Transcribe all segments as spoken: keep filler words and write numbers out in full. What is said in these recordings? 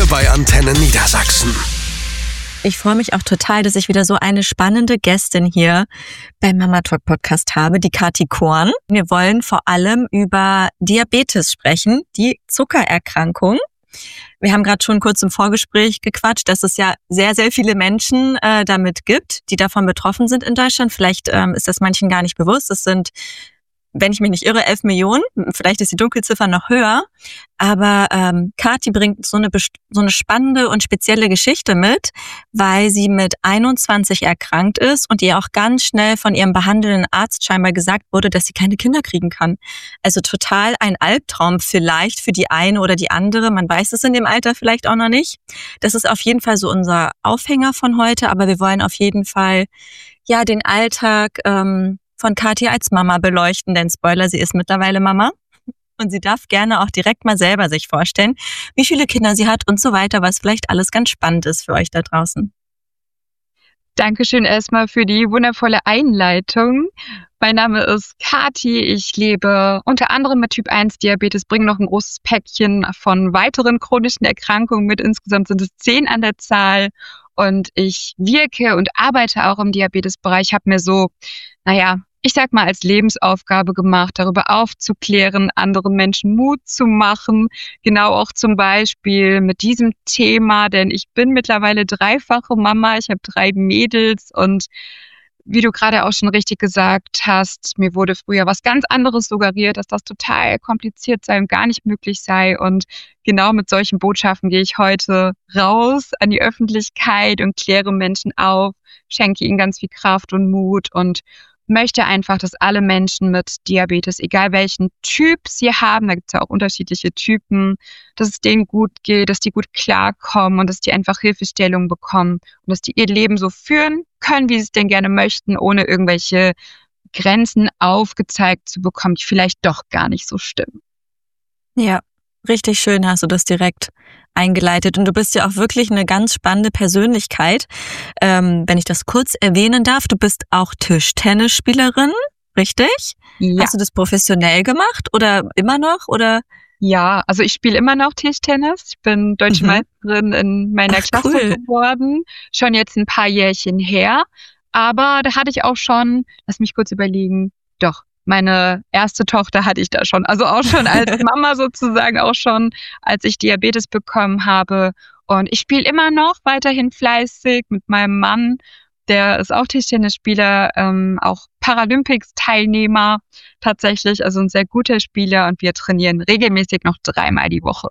bei Antenne Niedersachsen. Ich freue mich auch total, dass ich wieder so eine spannende Gästin hier beim Mama Talk Podcast habe, die Kathi Korn. Wir wollen vor allem über Diabetes sprechen, die Zuckererkrankung. Wir haben gerade schon kurz im Vorgespräch gequatscht, dass es ja sehr, sehr viele Menschen äh, damit gibt, die davon betroffen sind in Deutschland. Vielleicht ähm, ist das manchen gar nicht bewusst. Es sind, wenn ich mich nicht irre, elf Millionen. Vielleicht ist die Dunkelziffer noch höher. Aber ähm, Kathi bringt so eine, so eine spannende und spezielle Geschichte mit, weil sie mit einundzwanzig erkrankt ist und ihr auch ganz schnell von ihrem behandelnden Arzt scheinbar gesagt wurde, dass sie keine Kinder kriegen kann. Also total ein Albtraum vielleicht für die eine oder die andere. Man weiß es in dem Alter vielleicht auch noch nicht. Das ist auf jeden Fall so unser Aufhänger von heute. Aber wir wollen auf jeden Fall ja den Alltag ähm, von Kathi als Mama beleuchten, denn Spoiler, sie ist mittlerweile Mama und sie darf gerne auch direkt mal selber sich vorstellen, wie viele Kinder sie hat und so weiter, was vielleicht alles ganz spannend ist für euch da draußen. Dankeschön erstmal für die wundervolle Einleitung. Mein Name ist Kathi, ich lebe unter anderem mit Typ eins Diabetes, bringe noch ein großes Päckchen von weiteren chronischen Erkrankungen mit, insgesamt sind es zehn an der Zahl und ich wirke und arbeite auch im Diabetesbereich, habe mir so, naja, ich sag mal, als Lebensaufgabe gemacht, darüber aufzuklären, anderen Menschen Mut zu machen. Genau auch zum Beispiel mit diesem Thema, denn ich bin mittlerweile dreifache Mama, ich habe drei Mädels und wie du gerade auch schon richtig gesagt hast, mir wurde früher was ganz anderes suggeriert, dass das total kompliziert sei und gar nicht möglich sei. Und genau mit solchen Botschaften gehe ich heute raus an die Öffentlichkeit und kläre Menschen auf, schenke ihnen ganz viel Kraft und Mut und möchte einfach, dass alle Menschen mit Diabetes, egal welchen Typ sie haben, da gibt es ja auch unterschiedliche Typen, dass es denen gut geht, dass die gut klarkommen und dass die einfach Hilfestellung bekommen und dass die ihr Leben so führen können, wie sie es denn gerne möchten, ohne irgendwelche Grenzen aufgezeigt zu bekommen, die vielleicht doch gar nicht so stimmen. Ja, richtig schön hast du das direkt eingeleitet. Und du bist ja auch wirklich eine ganz spannende Persönlichkeit. Ähm, wenn ich das kurz erwähnen darf, du bist auch Tischtennisspielerin, richtig? Ja. Hast du das professionell gemacht oder immer noch? Oder? Ja, also ich spiele immer noch Tischtennis. Ich bin Deutsche mhm. Meisterin in meiner Ach, Klasse cool. geworden. Schon jetzt ein paar Jährchen her. Aber da hatte ich auch schon, lass mich kurz überlegen, doch, meine erste Tochter hatte ich da schon, also auch schon als Mama sozusagen, auch schon, als ich Diabetes bekommen habe. Und ich spiele immer noch weiterhin fleißig mit meinem Mann, der ist auch Tischtennisspieler, ähm, auch Paralympics-Teilnehmer tatsächlich, also ein sehr guter Spieler und wir trainieren regelmäßig noch dreimal die Woche.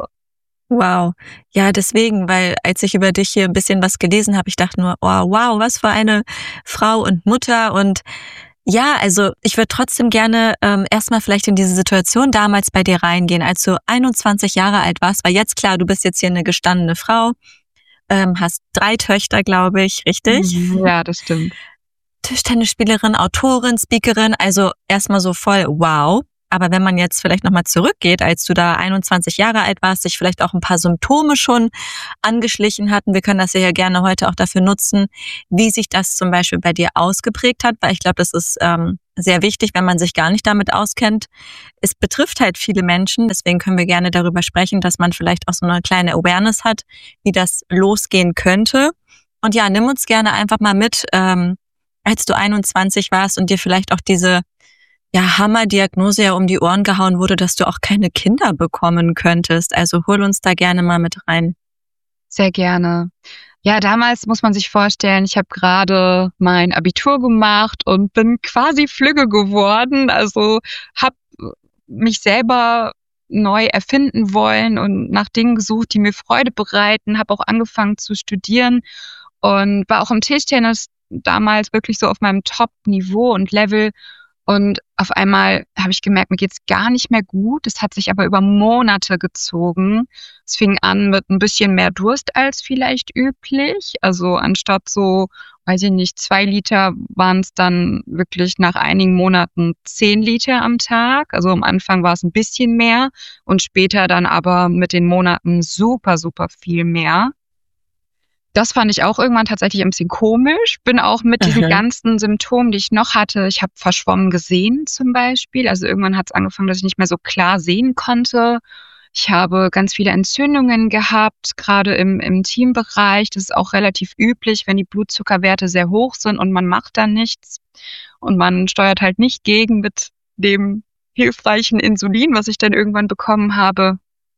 Wow. Ja, deswegen, weil als ich über dich hier ein bisschen was gelesen habe, ich dachte nur, oh, wow, was für eine Frau und Mutter und ja, also ich würde trotzdem gerne ähm, erstmal vielleicht in diese Situation damals bei dir reingehen, als du einundzwanzig Jahre alt warst, weil jetzt klar, du bist jetzt hier eine gestandene Frau, ähm, hast drei Töchter, glaube ich, richtig? Ja, das stimmt. Tischtennisspielerin, Autorin, Speakerin, also erstmal so voll wow. Aber wenn man jetzt vielleicht nochmal zurückgeht, als du da einundzwanzig Jahre alt warst, sich vielleicht auch ein paar Symptome schon angeschlichen hatten, wir können das ja gerne heute auch dafür nutzen, wie sich das zum Beispiel bei dir ausgeprägt hat, weil ich glaube, das ist ähm, sehr wichtig, wenn man sich gar nicht damit auskennt. Es betrifft halt viele Menschen, deswegen können wir gerne darüber sprechen, dass man vielleicht auch so eine kleine Awareness hat, wie das losgehen könnte. Und ja, nimm uns gerne einfach mal mit, ähm, als du einundzwanzig warst und dir vielleicht auch diese ja, Hammerdiagnose ja um die Ohren gehauen wurde, dass du auch keine Kinder bekommen könntest. Also hol uns da gerne mal mit rein. Sehr gerne. Ja, damals muss man sich vorstellen, ich habe gerade mein Abitur gemacht und bin quasi flügge geworden. Also habe mich selber neu erfinden wollen und nach Dingen gesucht, die mir Freude bereiten. Habe auch angefangen zu studieren und war auch im Tischtennis damals wirklich so auf meinem Top-Niveau und Level. Und auf einmal habe ich gemerkt, mir geht's gar nicht mehr gut. Es hat sich aber über Monate gezogen. Es fing an mit ein bisschen mehr Durst als vielleicht üblich. Also anstatt so, weiß ich nicht, zwei Liter waren es dann wirklich nach einigen Monaten zehn Liter am Tag. Also am Anfang war es ein bisschen mehr und später dann aber mit den Monaten super, super viel mehr. Das fand ich auch irgendwann tatsächlich ein bisschen komisch. Bin auch mit diesen Aha. ganzen Symptomen, die ich noch hatte, ich habe verschwommen gesehen zum Beispiel. Also irgendwann hat es angefangen, dass ich nicht mehr so klar sehen konnte. Ich habe ganz viele Entzündungen gehabt, gerade im im Intimbereich. Das ist auch relativ üblich, wenn die Blutzuckerwerte sehr hoch sind und man macht dann nichts und man steuert halt nicht gegen mit dem hilfreichen Insulin, was ich dann irgendwann bekommen habe.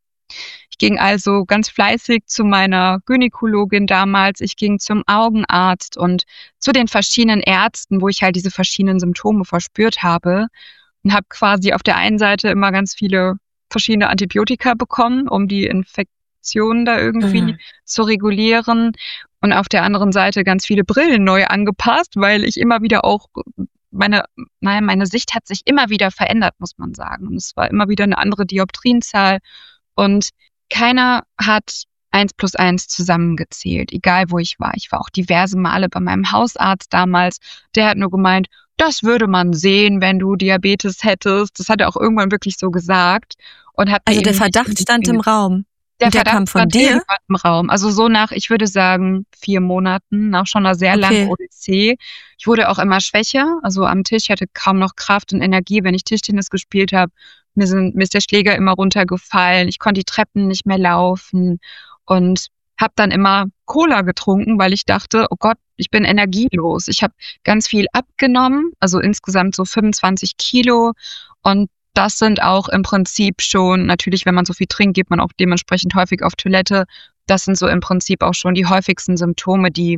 Ich ging also ganz fleißig zu meiner Gynäkologin damals. Ich ging zum Augenarzt und zu den verschiedenen Ärzten, wo ich halt diese verschiedenen Symptome verspürt habe und habe quasi auf der einen Seite immer ganz viele verschiedene Antibiotika bekommen, um die Infektionen da irgendwie Mhm. zu regulieren und auf der anderen Seite ganz viele Brillen neu angepasst, weil ich immer wieder auch meine naja, meine Sicht hat sich immer wieder verändert, muss man sagen. Und es war immer wieder eine andere Dioptrienzahl und keiner hat eins plus eins zusammengezählt, egal wo ich war. Ich war auch diverse Male bei meinem Hausarzt damals. Der hat nur gemeint, das würde man sehen, wenn du Diabetes hättest. Das hat er auch irgendwann wirklich so gesagt und hat mir Also der eben nicht Verdacht stand im Raum. der Und der Verdacht kam von stand dir? irgendwann im Raum. Also so nach, ich würde sagen, vier Monaten, nach schon einer sehr langen Okay. Odyssee. Ich wurde auch immer schwächer, also am Tisch. Ich hatte kaum noch Kraft und Energie, wenn ich Tischtennis gespielt habe. Mir sind, mir ist der Schläger immer runtergefallen. Ich konnte die Treppen nicht mehr laufen und habe dann immer Cola getrunken, weil ich dachte, oh Gott, ich bin energielos. Ich habe ganz viel abgenommen, also insgesamt so fünfundzwanzig Kilo und das sind auch im Prinzip schon, natürlich, wenn man so viel trinkt, geht man auch dementsprechend häufig auf Toilette. Das sind so im Prinzip auch schon die häufigsten Symptome, die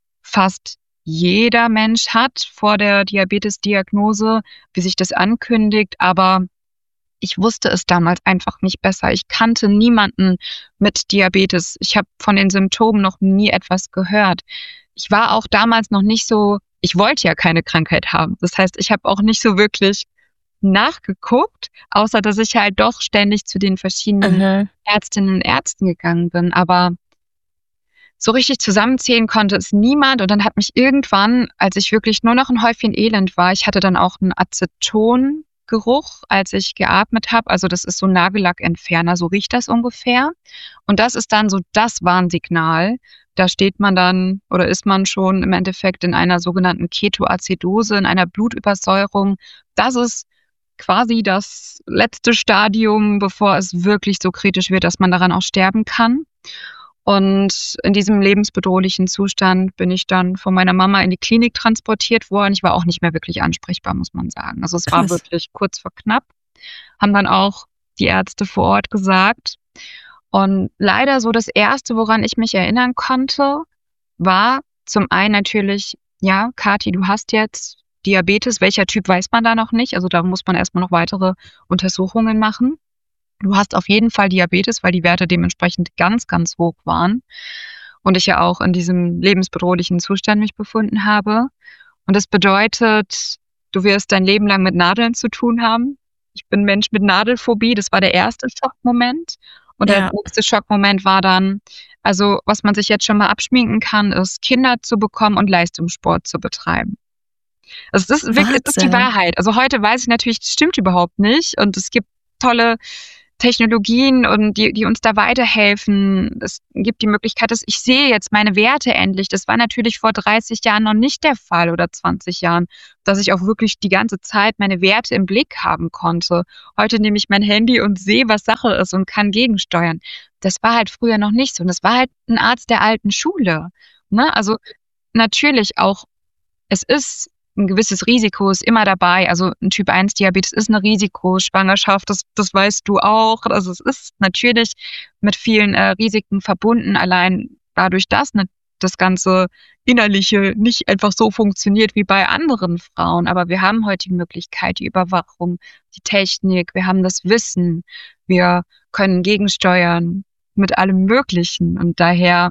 fast jeder Mensch hat vor der Diabetesdiagnose, wie sich das ankündigt. Aber ich wusste es damals einfach nicht besser. Ich kannte niemanden mit Diabetes. Ich habe von den Symptomen noch nie etwas gehört. Ich war auch damals noch nicht so, ich wollte ja keine Krankheit haben. Das heißt, ich habe auch nicht so wirklich nachgeguckt, außer dass ich halt doch ständig zu den verschiedenen Mhm. Ärztinnen und Ärzten gegangen bin. Aber so richtig zusammenzählen konnte es niemand. Und dann hat mich irgendwann, als ich wirklich nur noch ein Häufchen Elend war, ich hatte dann auch einen Acetongeruch, als ich geatmet habe. Also das ist so ein Nagellackentferner, so riecht das ungefähr. Und das ist dann so das Warnsignal. Da steht man dann oder ist man schon im Endeffekt in einer sogenannten Ketoazidose, in einer Blutübersäuerung. Das ist quasi das letzte Stadium, bevor es wirklich so kritisch wird, dass man daran auch sterben kann. Und in diesem lebensbedrohlichen Zustand bin ich dann von meiner Mama in die Klinik transportiert worden. Ich war auch nicht mehr wirklich ansprechbar, muss man sagen. Also es war Krass. wirklich kurz vor knapp. Haben dann auch die Ärzte vor Ort gesagt. Und leider so das Erste, woran ich mich erinnern konnte, war zum einen natürlich, ja, Kathi, du hast jetzt Diabetes. Welcher Typ weiß man da noch nicht. Also da muss man erstmal noch weitere Untersuchungen machen. Du hast auf jeden Fall Diabetes, weil die Werte dementsprechend ganz, ganz hoch waren. Und ich ja auch in diesem lebensbedrohlichen Zustand mich befunden habe. Und das bedeutet, du wirst dein Leben lang mit Nadeln zu tun haben. Ich bin Mensch mit Nadelphobie. Das war der erste Schockmoment. Und der Ja. nächste Schockmoment war dann, also was man sich jetzt schon mal abschminken kann, ist Kinder zu bekommen und Leistungssport zu betreiben. Also das ist wirklich, das ist die Wahnsinn. Wahrheit. Also heute weiß ich natürlich, das stimmt überhaupt nicht. Und es gibt tolle Technologien und die, die uns da weiterhelfen. Es gibt die Möglichkeit, dass ich sehe jetzt meine Werte endlich. Das war natürlich vor dreißig Jahren noch nicht der Fall oder zwanzig Jahren, dass ich auch wirklich die ganze Zeit meine Werte im Blick haben konnte. Heute nehme ich mein Handy und sehe, was Sache ist und kann gegensteuern. Das war halt früher noch nicht so. Und das war halt ein Arzt der alten Schule. Ne? Also natürlich auch, es ist ein gewisses Risiko ist immer dabei. Also ein Typ eins Diabetes ist ein Risiko. Schwangerschaft, das, das weißt du auch. Also es ist natürlich mit vielen äh, Risiken verbunden, allein dadurch, dass ne, das ganze Innerliche nicht einfach so funktioniert wie bei anderen Frauen. Aber wir haben heute die Möglichkeit, die Überwachung, die Technik, wir haben das Wissen, wir können gegensteuern mit allem Möglichen. Und daher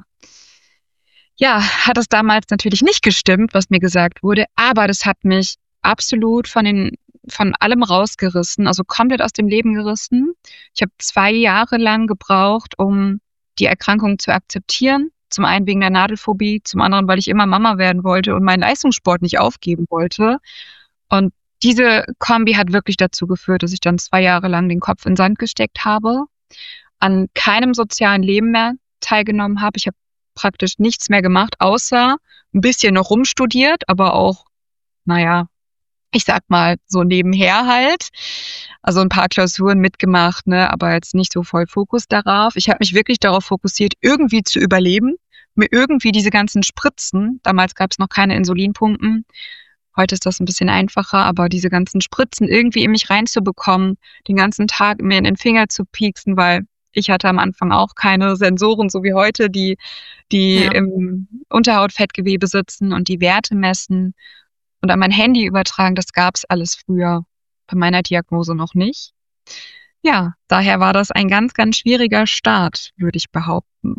ja, hat es damals natürlich nicht gestimmt, was mir gesagt wurde, aber das hat mich absolut von den von allem rausgerissen, also komplett aus dem Leben gerissen. Ich habe zwei Jahre lang gebraucht, um die Erkrankung zu akzeptieren. Zum einen wegen der Nadelphobie, zum anderen, weil ich immer Mama werden wollte und meinen Leistungssport nicht aufgeben wollte. Und diese Kombi hat wirklich dazu geführt, dass ich dann zwei Jahre lang den Kopf in den Sand gesteckt habe, an keinem sozialen Leben mehr teilgenommen habe. Ich habe praktisch nichts mehr gemacht, außer ein bisschen noch rumstudiert, aber auch, naja, ich sag mal, so nebenher halt. Also ein paar Klausuren mitgemacht, ne, aber jetzt nicht so voll Fokus darauf. Ich habe mich wirklich darauf fokussiert, irgendwie zu überleben, mir irgendwie diese ganzen Spritzen, damals gab es noch keine Insulinpumpen, heute ist das ein bisschen einfacher, aber diese ganzen Spritzen irgendwie in mich reinzubekommen, den ganzen Tag mir in den Finger zu pieksen, weil ich hatte am Anfang auch keine Sensoren, so wie heute, die, die Ja. im Unterhautfettgewebe sitzen und die Werte messen und an mein Handy übertragen. Das gab's alles früher bei meiner Diagnose noch nicht. Ja, daher war das ein ganz, ganz schwieriger Start, würde ich behaupten.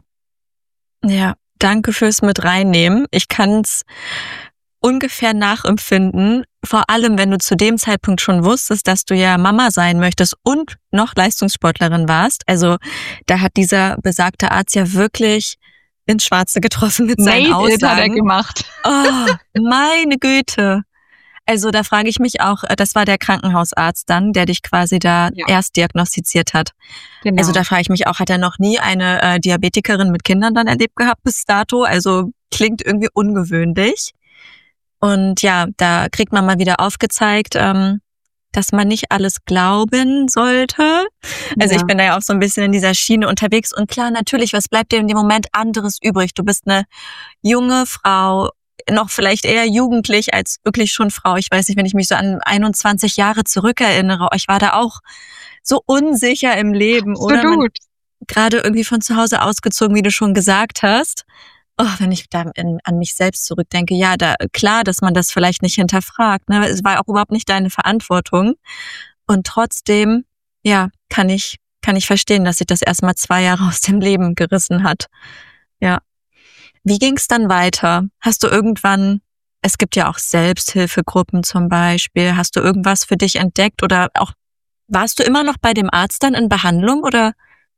Ja, danke fürs mit reinnehmen. Ich kann's ungefähr nachempfinden, vor allem wenn du zu dem Zeitpunkt schon wusstest, dass du ja Mama sein möchtest und noch Leistungssportlerin warst. Also da hat dieser besagte Arzt ja wirklich ins Schwarze getroffen mit seinen Made it hat er Aussagen. gemacht. Oh, meine Güte. Also da frage ich mich auch, das war der Krankenhausarzt dann, der dich quasi da Ja. erst diagnostiziert hat. Genau. Also da frage ich mich auch, hat er noch nie eine äh, Diabetikerin mit Kindern dann erlebt gehabt bis dato? Also klingt irgendwie ungewöhnlich. Und ja, da kriegt man mal wieder aufgezeigt, ähm, dass man nicht alles glauben sollte. Also Ja. ich bin da ja auch so ein bisschen in dieser Schiene unterwegs. Und klar, natürlich, was bleibt dir in dem Moment anderes übrig? Du bist eine junge Frau, noch vielleicht eher jugendlich als wirklich schon Frau. Ich weiß nicht, wenn ich mich so an einundzwanzig Jahre zurückerinnere, ich war da auch so unsicher im Leben, oder? Man, Absolut. gerade irgendwie von zu Hause ausgezogen, wie du schon gesagt hast. Oh, wenn ich da in, an mich selbst zurückdenke, ja, da klar, dass man das vielleicht nicht hinterfragt. Ne? Es war auch überhaupt nicht deine Verantwortung. Und trotzdem, ja, kann ich kann ich verstehen, dass sich das erstmal zwei Jahre aus dem Leben gerissen hat. Ja. Wie ging's dann weiter? Hast du irgendwann, es gibt ja auch Selbsthilfegruppen zum Beispiel, hast du irgendwas für dich entdeckt oder auch, warst du immer noch bei dem Arzt dann in Behandlung oder?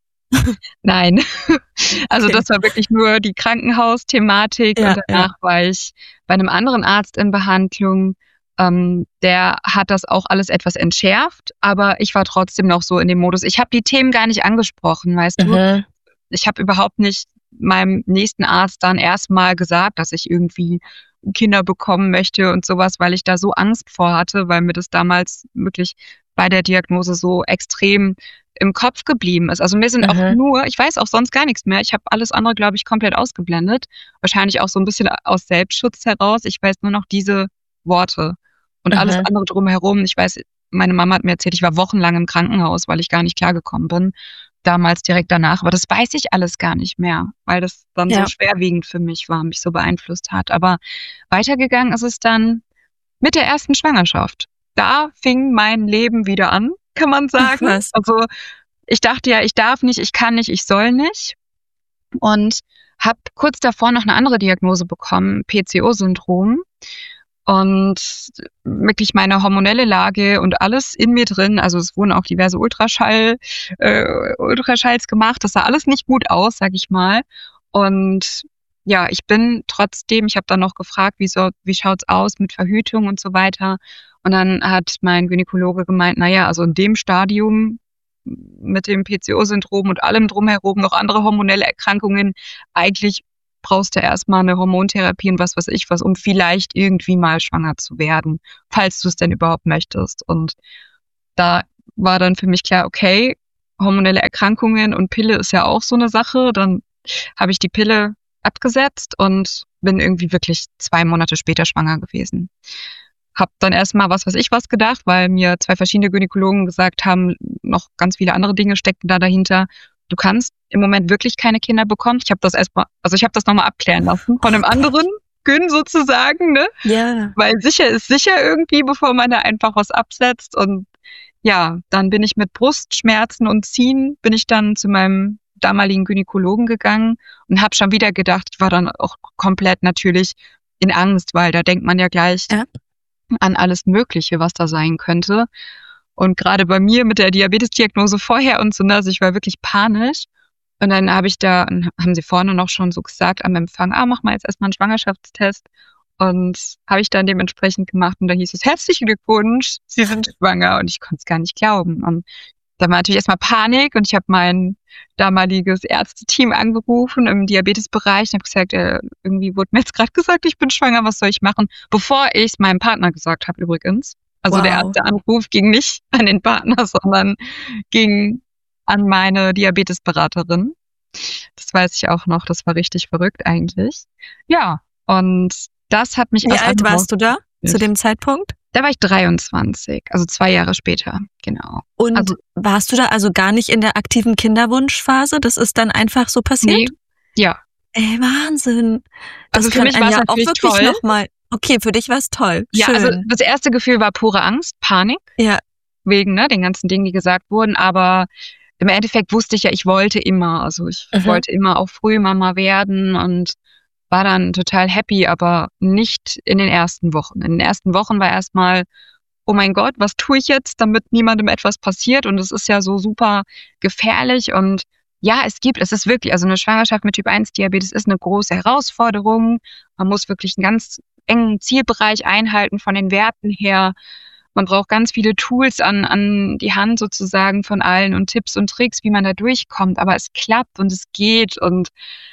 Nein. Also Okay. das war wirklich nur die Krankenhausthematik Ja, und danach war ich bei einem anderen Arzt in Behandlung. Ähm, der hat das auch alles etwas entschärft, aber ich war trotzdem noch so in dem Modus. Ich habe die Themen gar nicht angesprochen, weißt du? Mhm. Ich habe überhaupt nicht meinem nächsten Arzt dann erstmal gesagt, dass ich irgendwie Kinder bekommen möchte und sowas, weil ich da so Angst vor hatte, weil mir das damals wirklich bei der Diagnose so extrem im Kopf geblieben ist. Also mir sind auch Mhm. nur, ich weiß auch sonst gar nichts mehr. Ich habe alles andere, glaube ich, komplett ausgeblendet. Wahrscheinlich auch so ein bisschen aus Selbstschutz heraus. Ich weiß nur noch diese Worte und alles Mhm. andere drumherum. Ich weiß, meine Mama hat mir erzählt, ich war wochenlang im Krankenhaus, weil ich gar nicht klargekommen bin. Damals direkt danach. Aber das weiß ich alles gar nicht mehr, weil das dann Ja. so schwerwiegend für mich war, mich so beeinflusst hat. Aber weitergegangen ist es dann mit der ersten Schwangerschaft. Da fing mein Leben wieder an, kann man sagen. Ach was. Also ich dachte ja, ich darf nicht, ich kann nicht, ich soll nicht. Und habe kurz davor noch eine andere Diagnose bekommen, P C O-Syndrom. Und wirklich meine hormonelle Lage und alles in mir drin, also es wurden auch diverse Ultraschall, äh, Ultraschalls gemacht, das sah alles nicht gut aus, sag ich mal. Und ja, ich bin trotzdem, ich habe dann noch gefragt, wie, so, wie schaut's aus mit Verhütung und so weiter. Und dann hat mein Gynäkologe gemeint, naja, also in dem Stadium mit dem P C O-Syndrom und allem drumherum, noch andere hormonelle Erkrankungen, eigentlich brauchst du erstmal eine Hormontherapie und was weiß ich was, um vielleicht irgendwie mal schwanger zu werden, falls du es denn überhaupt möchtest. Und da war dann für mich klar, okay, hormonelle Erkrankungen und Pille ist ja auch so eine Sache. Dann habe ich die Pille abgesetzt und bin irgendwie wirklich zwei Monate später schwanger gewesen. Hab dann erstmal was weiß ich was gedacht, weil mir zwei verschiedene Gynäkologen gesagt haben, noch ganz viele andere Dinge steckten da dahinter. Du kannst im Moment wirklich keine Kinder bekommen. Ich habe das erstmal, also ich habe das nochmal abklären lassen von einem anderen Gyn sozusagen, ne? Ja. Weil sicher ist sicher irgendwie, bevor man da einfach was absetzt. Und ja, dann bin ich mit Brustschmerzen und Ziehen, bin ich dann zu meinem damaligen Gynäkologen gegangen und habe schon wieder gedacht, ich war dann auch komplett natürlich in Angst, weil da denkt man ja gleich Ja. an alles Mögliche, was da sein könnte. Und gerade bei mir mit der Diabetesdiagnose vorher und so, ne, also ich war wirklich panisch. Und dann habe ich da, haben sie vorne noch schon so gesagt am Empfang, ah, mach mal jetzt erstmal einen Schwangerschaftstest. Und habe ich dann dementsprechend gemacht. Und dann hieß es, herzlichen Glückwunsch, Sie sind schwanger. Und ich konnte es gar nicht glauben. Und da war natürlich erstmal Panik. Und ich habe mein damaliges Ärzteteam angerufen im Diabetesbereich und habe gesagt, äh, irgendwie wurde mir jetzt gerade gesagt, ich bin schwanger, was soll ich machen? Bevor ich es meinem Partner gesagt habe übrigens. Also Wow. der erste Anruf ging nicht an den Partner, sondern ging an meine Diabetesberaterin. Das weiß ich auch noch, das war richtig verrückt eigentlich. Ja, und das hat mich Wie aus alt allem warst du da zu dem Zeitpunkt? Da war ich dreiundzwanzig, also zwei Jahre später, genau. Und Also, warst du da also gar nicht in der aktiven Kinderwunschphase? Das ist dann einfach so passiert? nee, ja. Ey, Wahnsinn. Das Also für kann mich einen war es ja auch natürlich wirklich toll. nochmal. Okay, für dich war es toll. Ja, Schön. also das erste Gefühl war pure Angst, Panik, ja. wegen ne, den ganzen Dingen, die gesagt wurden. Aber im Endeffekt wusste ich ja, ich wollte immer. Also ich Mhm. wollte immer auch früh Mama werden und war dann total happy, aber nicht in den ersten Wochen. In den ersten Wochen war erstmal, oh mein Gott, was tue ich jetzt, damit niemandem etwas passiert? Und es ist ja so super gefährlich. Und ja, es gibt, es ist wirklich, also eine Schwangerschaft mit Typ eins Diabetes ist eine große Herausforderung. Man muss wirklich einen ganz engen Zielbereich einhalten von den Werten her. Man braucht ganz viele Tools an, an die Hand sozusagen von allen und Tipps und Tricks, wie man da durchkommt. Aber es klappt und es geht. Und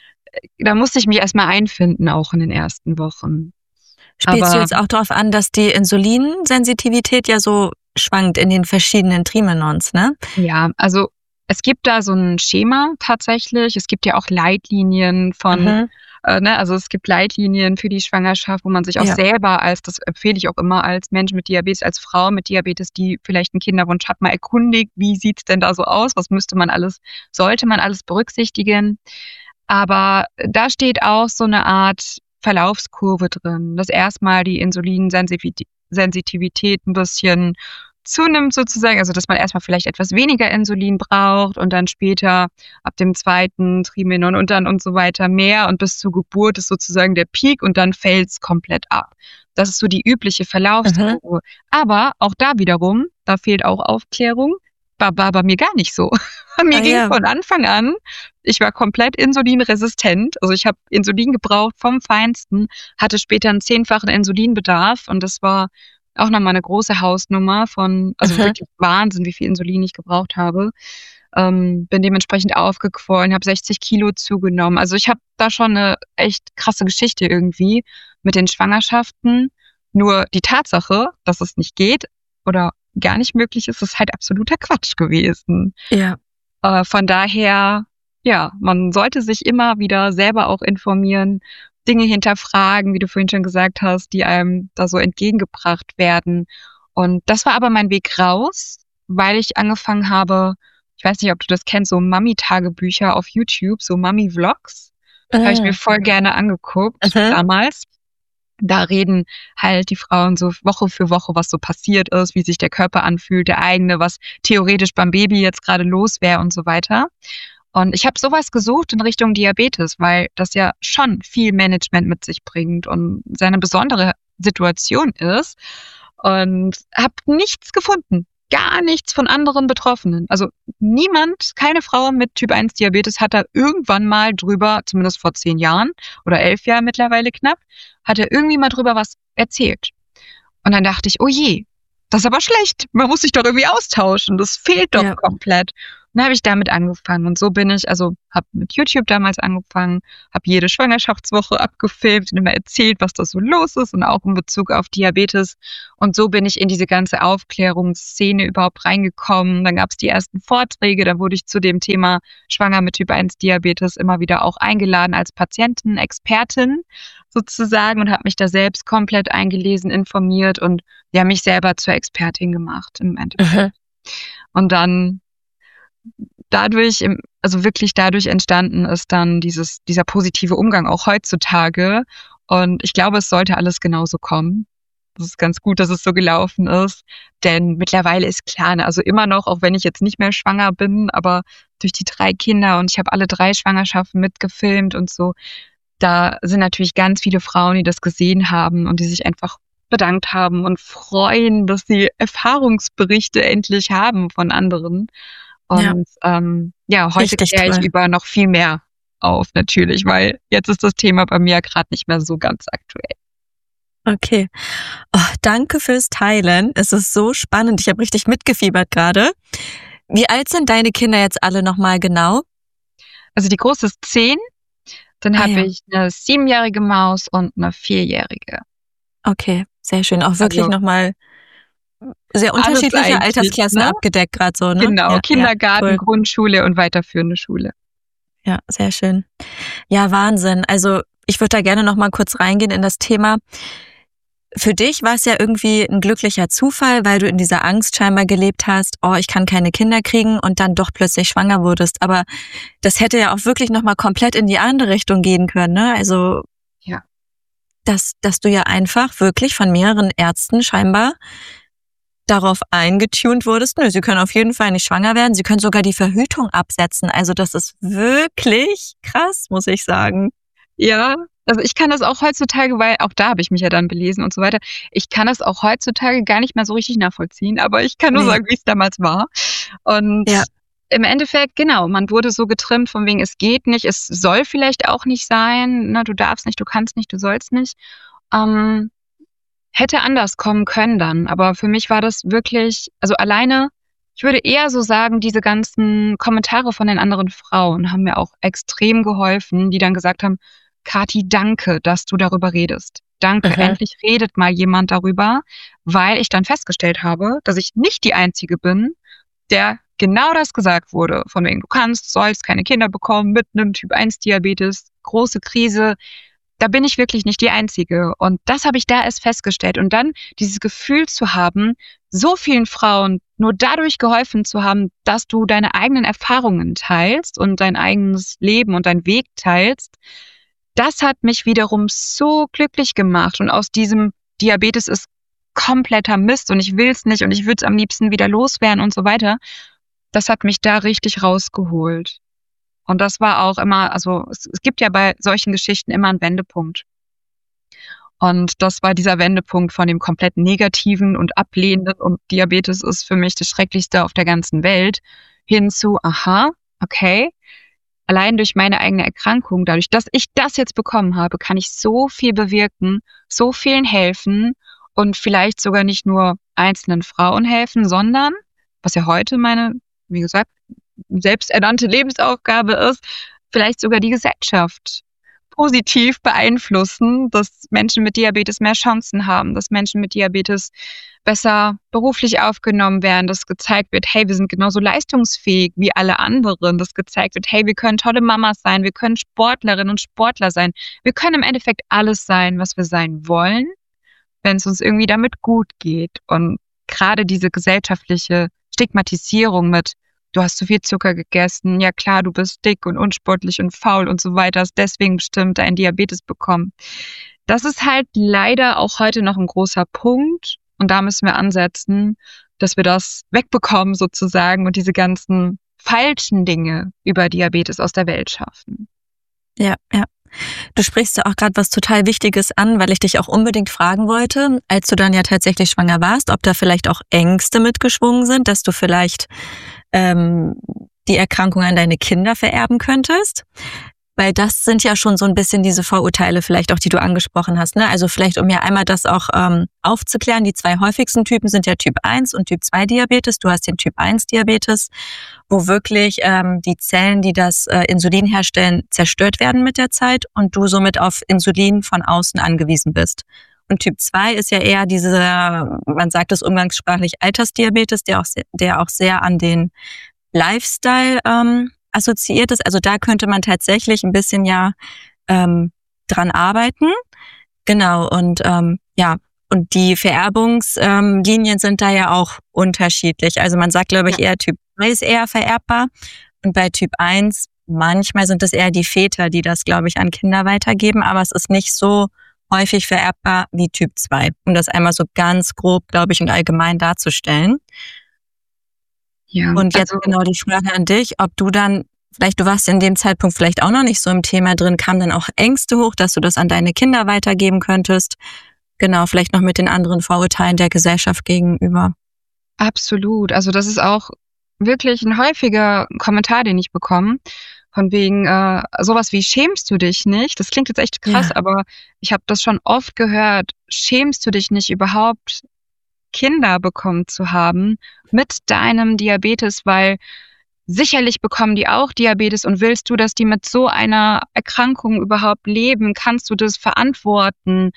da musste ich mich erstmal einfinden, auch in den ersten Wochen. Spielst Aber du jetzt auch darauf an, dass die Insulinsensitivität ja so schwankt in den verschiedenen Trimenons, ne? Ja, also es gibt da so ein Schema tatsächlich. Es gibt ja auch Leitlinien von, Mhm. äh, ne, also es gibt Leitlinien für die Schwangerschaft, wo man sich auch Ja. selber als, das empfehle ich auch immer als Mensch mit Diabetes, als Frau mit Diabetes, die vielleicht einen Kinderwunsch hat, mal erkundigt, wie sieht's denn da so aus? Was müsste man alles, sollte man alles berücksichtigen? Aber da steht auch so eine Art Verlaufskurve drin, dass erstmal die Insulinsensitivität ein bisschen zunimmt sozusagen, also dass man erstmal vielleicht etwas weniger Insulin braucht und dann später ab dem zweiten Trimenon und dann und so weiter mehr und bis zur Geburt ist sozusagen der Peak und dann fällt's komplett ab. Das ist so die übliche Verlaufskurve. Aber auch da wiederum, da fehlt auch Aufklärung, war, war bei mir gar nicht so. Bei mir Ah, ging ja. von Anfang an, ich war komplett insulinresistent. Also ich habe Insulin gebraucht vom Feinsten, hatte später einen zehnfachen Insulinbedarf und das war auch nochmal eine große Hausnummer von, also Mhm. wirklich Wahnsinn, wie viel Insulin ich gebraucht habe. Ähm, bin dementsprechend aufgequollen, habe sechzig Kilo zugenommen. Also ich habe da schon eine echt krasse Geschichte irgendwie mit den Schwangerschaften. Nur die Tatsache, dass es nicht geht oder gar nicht möglich ist, ist halt absoluter Quatsch gewesen. Ja. Äh, von daher, ja, man sollte sich immer wieder selber auch informieren, Dinge hinterfragen, wie du vorhin schon gesagt hast, die einem da so entgegengebracht werden. Und das war aber mein Weg raus, weil ich angefangen habe, ich weiß nicht, ob du das kennst, so Mami-Tagebücher auf YouTube, so Mami-Vlogs. Habe ich mir voll gerne angeguckt Mhm. damals. Da reden halt die Frauen so Woche für Woche, was so passiert ist, wie sich der Körper anfühlt, der eigene, was theoretisch beim Baby jetzt gerade los wäre und so weiter. Und ich habe sowas gesucht in Richtung Diabetes, weil das ja schon viel Management mit sich bringt und seine besondere Situation ist. Und habe nichts gefunden. Gar nichts von anderen Betroffenen. Also niemand, keine Frau mit Typ eins Diabetes hat da irgendwann mal drüber, zumindest vor zehn Jahren oder elf Jahren mittlerweile knapp, hat er irgendwie mal drüber was erzählt. Und dann dachte ich, oh je, das ist aber schlecht. Man muss sich doch irgendwie austauschen. Das fehlt doch Ja. komplett. Und dann habe ich damit angefangen. Und so bin ich, also habe mit YouTube damals angefangen, habe jede Schwangerschaftswoche abgefilmt und immer erzählt, was da so los ist und auch in Bezug auf Diabetes. Und so bin ich in diese ganze Aufklärungsszene überhaupt reingekommen. Dann gab es die ersten Vorträge, da wurde ich zu dem Thema Schwanger mit Typ eins Diabetes immer wieder auch eingeladen als Patientin, Expertin sozusagen und habe mich da selbst komplett eingelesen, informiert und ja, mich selber zur Expertin gemacht im Endeffekt. Mhm. Und dann dadurch, im- also wirklich dadurch entstanden ist dann dieses, dieser positive Umgang auch heutzutage. Und ich glaube, es sollte alles genauso kommen. Das ist ganz gut, dass es so gelaufen ist. Denn mittlerweile ist klar, ne, also immer noch, auch wenn ich jetzt nicht mehr schwanger bin, aber durch die drei Kinder und ich habe alle drei Schwangerschaften mitgefilmt und so, da sind natürlich ganz viele Frauen, die das gesehen haben und die sich einfach bedankt haben und freuen, dass sie Erfahrungsberichte endlich haben von anderen. Ja. Und ähm, ja, heute Richtig kläre ich toll. über noch viel mehr auf, natürlich, weil jetzt ist das Thema bei mir gerade nicht mehr so ganz aktuell. Okay. Oh, danke fürs Teilen. Es ist so spannend. Ich habe richtig mitgefiebert gerade. Wie alt sind deine Kinder jetzt alle nochmal genau? Also die große ist zehn, dann Ah, habe ja. ich eine siebenjährige Maus und eine vierjährige. Okay, sehr schön. Auch wirklich Also- nochmal sehr unterschiedliche eigentlich, Altersklassen ne? abgedeckt gerade so, ne? Genau, Ja, Kindergarten, ja, cool. Grundschule und weiterführende Schule. Ja, sehr schön. Ja, Wahnsinn. Also ich würde da gerne noch mal kurz reingehen in das Thema. Für dich war es ja irgendwie ein glücklicher Zufall, weil du in dieser Angst scheinbar gelebt hast, oh, ich kann keine Kinder kriegen und dann doch plötzlich schwanger wurdest. Aber das hätte ja auch wirklich noch mal komplett in die andere Richtung gehen können, ne? Also, ja. dass, dass du ja einfach wirklich von mehreren Ärzten scheinbar darauf eingetunt wurdest, nö, sie können auf jeden Fall nicht schwanger werden, sie können sogar die Verhütung absetzen. Also das ist wirklich krass, muss ich sagen. Ja, also ich kann das auch heutzutage, weil auch da habe ich mich ja dann belesen und so weiter. Ich kann das auch heutzutage gar nicht mehr so richtig nachvollziehen, aber ich kann nur Nee. sagen, wie es damals war. Und ja. im Endeffekt, genau, man wurde so getrimmt von wegen, es geht nicht, es soll vielleicht auch nicht sein, ne, du darfst nicht, du kannst nicht, du sollst nicht. Ähm, hätte anders kommen können dann, aber für mich war das wirklich, also alleine, ich würde eher so sagen, diese ganzen Kommentare von den anderen Frauen haben mir auch extrem geholfen, die dann gesagt haben, Kathi, danke, dass du darüber redest. Danke, Mhm. endlich redet mal jemand darüber, weil ich dann festgestellt habe, dass ich nicht die Einzige bin, der genau das gesagt wurde, von wegen, du kannst, sollst keine Kinder bekommen mit einem Typ eins Diabetes, große Krise. Da bin ich wirklich nicht die Einzige. Und das habe ich da erst festgestellt. Und dann dieses Gefühl zu haben, so vielen Frauen nur dadurch geholfen zu haben, dass du deine eigenen Erfahrungen teilst und dein eigenes Leben und deinen Weg teilst, das hat mich wiederum so glücklich gemacht. Und aus diesem Diabetes ist kompletter Mist und ich will es nicht und ich würde es am liebsten wieder loswerden und so weiter, das hat mich da richtig rausgeholt. Und das war auch immer, also es, es gibt ja bei solchen Geschichten immer einen Wendepunkt. Und das war dieser Wendepunkt von dem komplett Negativen und Ablehnenden und Diabetes ist für mich das Schrecklichste auf der ganzen Welt, hin zu, aha, okay, allein durch meine eigene Erkrankung, dadurch, dass ich das jetzt bekommen habe, kann ich so viel bewirken, so vielen helfen und vielleicht sogar nicht nur einzelnen Frauen helfen, sondern, was ja heute meine, wie gesagt, selbsternannte Lebensaufgabe ist, vielleicht sogar die Gesellschaft positiv beeinflussen, dass Menschen mit Diabetes mehr Chancen haben, dass Menschen mit Diabetes besser beruflich aufgenommen werden, dass gezeigt wird, hey, wir sind genauso leistungsfähig wie alle anderen, dass gezeigt wird, hey, wir können tolle Mamas sein, wir können Sportlerinnen und Sportler sein, wir können im Endeffekt alles sein, was wir sein wollen, wenn es uns irgendwie damit gut geht. Und gerade diese gesellschaftliche Stigmatisierung mit, du hast zu viel Zucker gegessen, ja klar, du bist dick und unsportlich und faul und so weiter, hast deswegen bestimmt einen Diabetes bekommen. Das ist halt leider auch heute noch ein großer Punkt und da müssen wir ansetzen, dass wir das wegbekommen sozusagen und diese ganzen falschen Dinge über Diabetes aus der Welt schaffen. Ja, ja. Du sprichst ja auch gerade was total Wichtiges an, weil ich dich auch unbedingt fragen wollte, als du dann ja tatsächlich schwanger warst, ob da vielleicht auch Ängste mitgeschwungen sind, dass du vielleicht ähm, die Erkrankung an deine Kinder vererben könntest. Weil das sind ja schon so ein bisschen diese Vorurteile vielleicht auch, die du angesprochen hast, ne? Also vielleicht, um ja einmal das auch ähm, aufzuklären, die zwei häufigsten Typen sind ja Typ eins und Typ zwei Diabetes. Du hast den Typ eins Diabetes, wo wirklich ähm, die Zellen, die das äh, Insulin herstellen, zerstört werden mit der Zeit und du somit auf Insulin von außen angewiesen bist. Und Typ zwei ist ja eher dieser, man sagt es umgangssprachlich, Altersdiabetes, der auch sehr, der auch sehr an den Lifestyle ähm, assoziiert ist. Also da könnte man tatsächlich ein bisschen ja ähm, dran arbeiten. Genau, und ähm, ja, und die Vererbungslinien ähm, sind da ja auch unterschiedlich. Also man sagt, glaube ich, eher Typ zwei ist eher vererbbar und bei Typ eins manchmal sind es eher die Väter, die das, glaube ich, an Kinder weitergeben, aber es ist nicht so häufig vererbbar wie Typ zwei, um das einmal so ganz grob, glaube ich, und allgemein darzustellen. Ja, und jetzt also, genau die Frage an dich, ob du dann, vielleicht du warst in dem Zeitpunkt vielleicht auch noch nicht so im Thema drin, kamen dann auch Ängste hoch, dass du das an deine Kinder weitergeben könntest? Genau, vielleicht noch mit den anderen Vorurteilen der Gesellschaft gegenüber. Absolut. Also das ist auch wirklich ein häufiger Kommentar, den ich bekomme. Von wegen äh, sowas wie, schämst du dich nicht? Das klingt jetzt echt krass, Ja. aber ich habe das schon oft gehört. Schämst du dich nicht überhaupt, Kinder bekommen zu haben mit deinem Diabetes? Weil sicherlich bekommen die auch Diabetes und willst du, dass die mit so einer Erkrankung überhaupt leben? Kannst du das verantworten?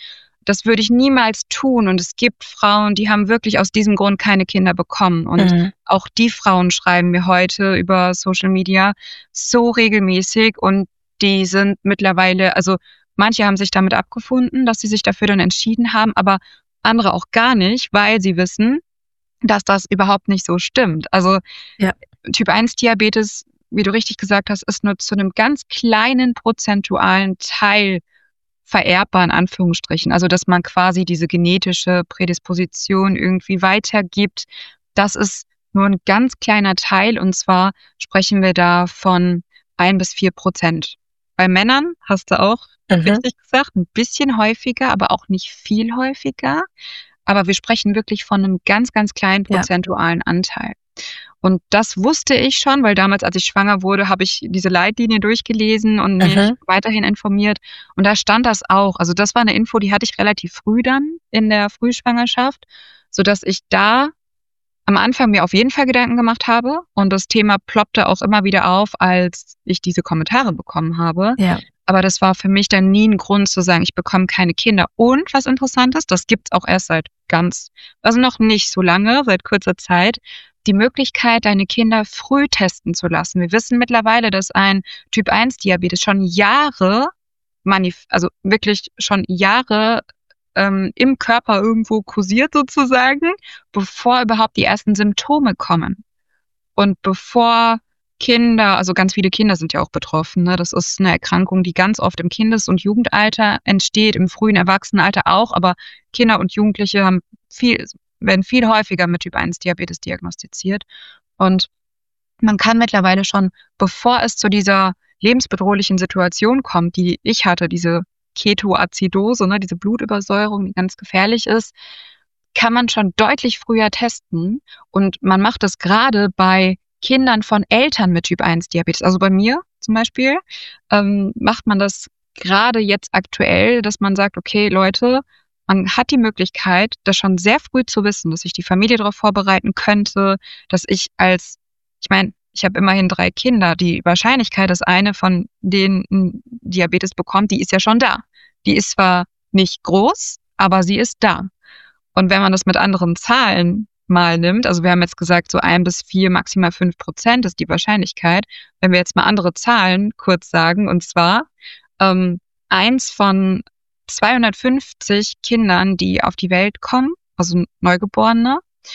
das würde ich niemals tun. Und es gibt Frauen, die haben wirklich aus diesem Grund keine Kinder bekommen. Und Mhm. auch die Frauen schreiben mir heute über Social Media so regelmäßig und die sind mittlerweile, also manche haben sich damit abgefunden, dass sie sich dafür dann entschieden haben, aber andere auch gar nicht, weil sie wissen, dass das überhaupt nicht so stimmt. Also Ja. Typ eins Diabetes, wie du richtig gesagt hast, ist nur zu einem ganz kleinen prozentualen Teil vererbbar, in Anführungsstrichen. Also dass man quasi diese genetische Prädisposition irgendwie weitergibt. Das ist nur ein ganz kleiner Teil und zwar sprechen wir da von ein bis vier Prozent. Bei Männern hast du auch Mhm. richtig gesagt, ein bisschen häufiger, aber auch nicht viel häufiger. Aber wir sprechen wirklich von einem ganz, ganz kleinen Ja. prozentualen Anteil. Und das wusste ich schon, weil damals, als ich schwanger wurde, habe ich diese Leitlinie durchgelesen und mich Mhm. weiterhin informiert. Und da stand das auch. Also das war eine Info, die hatte ich relativ früh dann in der Frühschwangerschaft, sodass ich da am Anfang mir auf jeden Fall Gedanken gemacht habe. Und das Thema ploppte auch immer wieder auf, als ich diese Kommentare bekommen habe. Ja. Aber das war für mich dann nie ein Grund zu sagen, ich bekomme keine Kinder. Und was interessant ist, das gibt's auch erst seit ganz, also noch nicht so lange, seit kurzer Zeit, die Möglichkeit, deine Kinder früh testen zu lassen. Wir wissen mittlerweile, dass ein Typ eins Diabetes schon Jahre, manif- also wirklich schon Jahre ähm, im Körper irgendwo kursiert sozusagen, bevor überhaupt die ersten Symptome kommen. Und bevor Kinder, also ganz viele Kinder sind ja auch betroffen, ne? Das ist eine Erkrankung, die ganz oft im Kindes- und Jugendalter entsteht, im frühen Erwachsenenalter auch, aber Kinder und Jugendliche haben viel, werden viel häufiger mit Typ eins Diabetes diagnostiziert. Und man kann mittlerweile schon, bevor es zu dieser lebensbedrohlichen Situation kommt, die ich hatte, diese Ketoazidose, ne, diese Blutübersäuerung, die ganz gefährlich ist, kann man schon deutlich früher testen. Und man macht das gerade bei Kindern von Eltern mit Typ eins Diabetes. Also bei mir zum Beispiel ähm, macht man das gerade jetzt aktuell, dass man sagt, okay, Leute, man hat die Möglichkeit, das schon sehr früh zu wissen, dass ich die Familie darauf vorbereiten könnte, dass ich als, ich meine, ich habe immerhin drei Kinder. Die Wahrscheinlichkeit, dass eine von denen Diabetes bekommt, die ist ja schon da. Die ist zwar nicht groß, aber sie ist da. Und wenn man das mit anderen Zahlen mal nimmt, also wir haben jetzt gesagt, so ein bis vier, maximal fünf Prozent ist die Wahrscheinlichkeit. Wenn wir jetzt mal andere Zahlen kurz sagen, und zwar ähm, eins von zweihundertfünfzig Kindern, die auf die Welt kommen, also Neugeborene,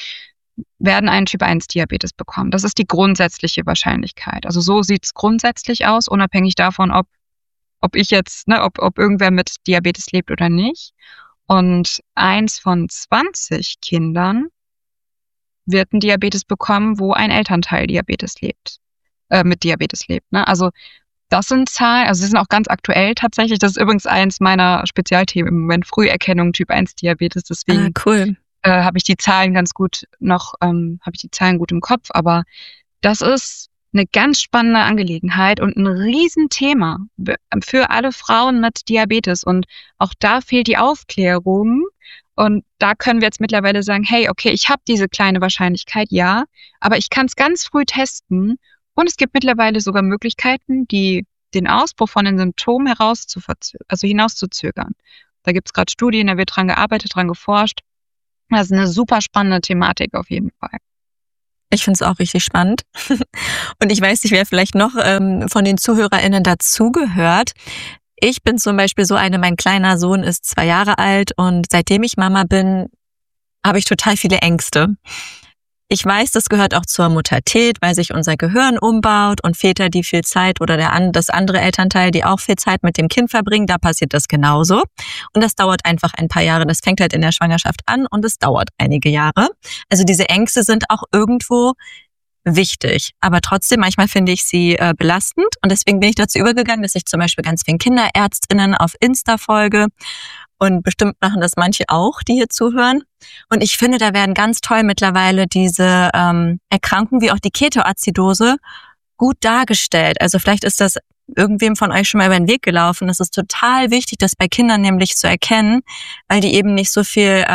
werden einen Typ eins Diabetes bekommen. Das ist die grundsätzliche Wahrscheinlichkeit. Also so sieht es grundsätzlich aus, unabhängig davon, ob, ob ich jetzt, ne, ob, ob irgendwer mit Diabetes lebt oder nicht. Und eins von zwanzig Kindern wird einen Diabetes bekommen, wo ein Elternteil Diabetes lebt, äh, mit Diabetes lebt. Ne? Also das sind Zahlen, also sie sind auch ganz aktuell tatsächlich. Das ist übrigens eins meiner Spezialthemen im Moment, Früherkennung Typ eins Diabetes. Deswegen Ah, cool. äh, habe ich die Zahlen ganz gut noch, ähm, habe ich die Zahlen gut im Kopf. Aber das ist eine ganz spannende Angelegenheit und ein Riesenthema für alle Frauen mit Diabetes. Und auch da fehlt die Aufklärung. Und da können wir jetzt mittlerweile sagen, hey, okay, ich habe diese kleine Wahrscheinlichkeit, ja, aber ich kann es ganz früh testen. Und es gibt mittlerweile sogar Möglichkeiten, die den Ausbruch von den Symptomen heraus zu also hinauszuzögern. Da gibt es gerade Studien, da wird dran gearbeitet, dran geforscht. Das ist eine super spannende Thematik auf jeden Fall. Ich finde es auch richtig spannend. Und ich weiß nicht, wer vielleicht noch ähm, von den ZuhörerInnen dazugehört. Ich bin zum Beispiel so eine, mein kleiner Sohn ist zwei Jahre alt und seitdem ich Mama bin, habe ich total viele Ängste. Ich weiß, das gehört auch zur Muttertät, weil sich unser Gehirn umbaut und Väter, die viel Zeit oder der, das andere Elternteil, die auch viel Zeit mit dem Kind verbringen, da passiert das genauso. Und das dauert einfach ein paar Jahre. Das fängt halt in der Schwangerschaft an und es dauert einige Jahre. Also diese Ängste sind auch irgendwo wichtig. Aber trotzdem, manchmal finde ich sie äh, belastend. Und deswegen bin ich dazu übergegangen, dass ich zum Beispiel ganz vielen KinderärztInnen auf Insta folge. Und bestimmt machen das manche auch, die hier zuhören. Und ich finde, da werden ganz toll mittlerweile diese ähm, Erkrankungen wie auch die Ketoazidose gut dargestellt. Also vielleicht ist das irgendwem von euch schon mal über den Weg gelaufen. Das ist total wichtig, das bei Kindern nämlich zu erkennen, weil die eben nicht so viel ähm,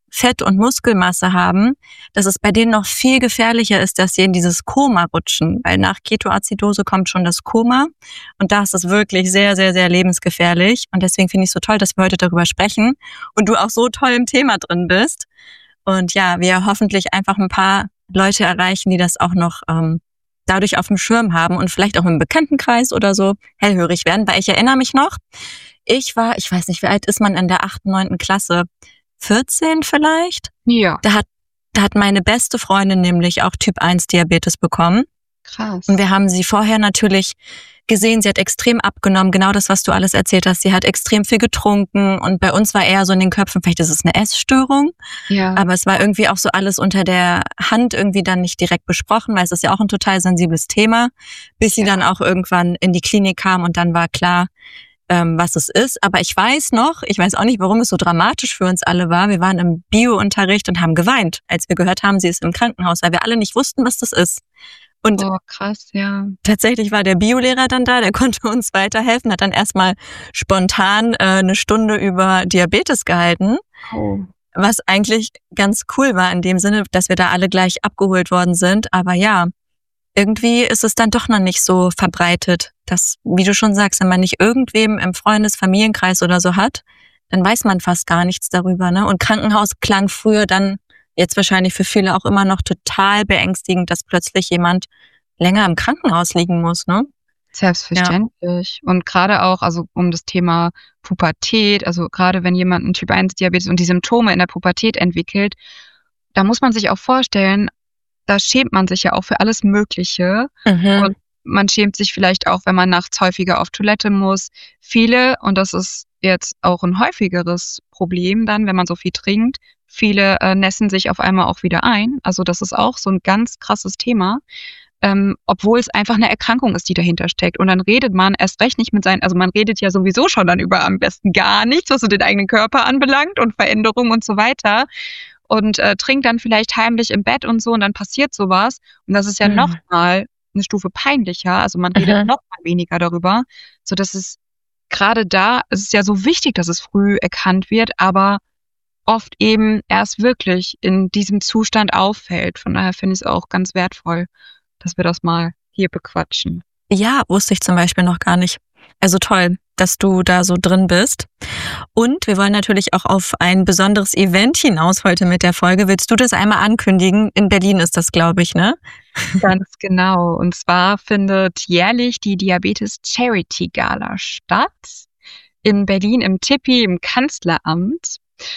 Fett- und Muskelmasse haben, dass es bei denen noch viel gefährlicher ist, dass sie in dieses Koma rutschen. Weil nach Ketoazidose kommt schon das Koma. Und da ist es wirklich sehr, sehr, sehr lebensgefährlich. Und deswegen finde ich es so toll, dass wir heute darüber sprechen und du auch so toll im Thema drin bist. Und ja, wir hoffentlich einfach ein paar Leute erreichen, die das auch noch ähm, dadurch auf dem Schirm haben und vielleicht auch im Bekanntenkreis oder so hellhörig werden. Weil ich erinnere mich noch, ich war, ich weiß nicht, wie alt ist man in der achten, neunten Klasse? vierzehn vielleicht? Ja. Da hat, da hat meine beste Freundin nämlich auch Typ eins Diabetes bekommen. Krass. Und wir haben sie vorher natürlich gesehen, sie hat extrem abgenommen, genau das, was du alles erzählt hast. Sie hat extrem viel getrunken und bei uns war eher so in den Köpfen, vielleicht ist es eine Essstörung. Ja. Aber es war irgendwie auch so alles unter der Hand irgendwie dann nicht direkt besprochen, weil es ist ja auch ein total sensibles Thema, bis sie Ja. dann auch irgendwann in die Klinik kam und dann war klar, ähm, was es ist. Aber ich weiß noch, ich weiß auch nicht, warum es so dramatisch für uns alle war. Wir waren im Bio-Unterricht und haben geweint, als wir gehört haben, sie ist im Krankenhaus, weil wir alle nicht wussten, was das ist. Und Oh, krass, ja. tatsächlich war der Biolehrer dann da, der konnte uns weiterhelfen, hat dann erstmal spontan äh, eine Stunde über Diabetes gehalten, Oh. was eigentlich ganz cool war in dem Sinne, dass wir da alle gleich abgeholt worden sind. Aber ja, irgendwie ist es dann doch noch nicht so verbreitet, dass, wie du schon sagst, wenn man nicht irgendwem im Freundes-, Familienkreis oder so hat, dann weiß man fast gar nichts darüber, ne? Und Krankenhaus klang früher dann jetzt wahrscheinlich für viele auch immer noch total beängstigend, dass plötzlich jemand länger im Krankenhaus liegen muss, ne? Selbstverständlich. Und gerade auch, also um das Thema Pubertät, also gerade wenn jemand einen Typ eins Diabetes und die Symptome in der Pubertät entwickelt, da muss man sich auch vorstellen, da schämt man sich ja auch für alles Mögliche. Mhm. Und man schämt sich vielleicht auch, wenn man nachts häufiger auf Toilette muss. Viele, und das ist jetzt auch ein häufigeres Problem dann, wenn man so viel trinkt, viele äh, nässen sich auf einmal auch wieder ein. Also das ist auch so ein ganz krasses Thema. Ähm, obwohl es einfach eine Erkrankung ist, die dahinter steckt. Und dann redet man erst recht nicht mit seinen, also man redet ja sowieso schon dann über am besten gar nichts, was so den eigenen Körper anbelangt und Veränderungen und so weiter. Und äh, trinkt dann vielleicht heimlich im Bett und so und dann passiert sowas. Und das ist ja Mhm. noch mal eine Stufe peinlicher. Also man redet Mhm. noch mal weniger darüber, so dass es gerade da, es ist ja so wichtig, dass es früh erkannt wird, aber oft eben erst wirklich in diesem Zustand auffällt. Von daher finde ich es auch ganz wertvoll, dass wir das mal hier bequatschen. Ja, wusste ich zum Beispiel noch gar nicht. Also toll, dass du da so drin bist. Und wir wollen natürlich auch auf ein besonderes Event hinaus heute mit der Folge. Willst du das einmal ankündigen? In Berlin ist das, glaube ich, ne? Ganz genau. Und zwar findet jährlich die Diabetes Charity Gala statt. In Berlin im Tippi, im Kanzleramt.